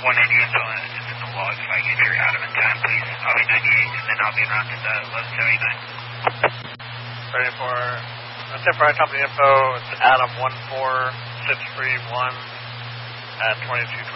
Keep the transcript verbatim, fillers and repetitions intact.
one ninety-eight, so it's in the log. If I get here out of in time, please. I'll be ninety-eight, and then I'll be around to the eleven seventy-nine. Ready for, that's it for our company info. It's Adam one four six three one at twenty-two twenty.